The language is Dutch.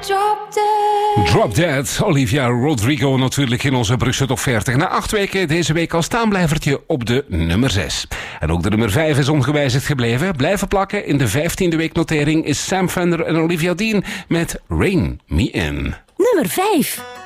Drop Dead, Olivia Rodrigo natuurlijk in onze Brugse Top 40. Na 8 weken deze week al staanblijvertje op de nummer 6. En ook de nummer 5 is ongewijzigd gebleven. Blijven plakken in de 15e week notering is Sam Fender en Olivia Dean met Rain Me In. Nummer 5.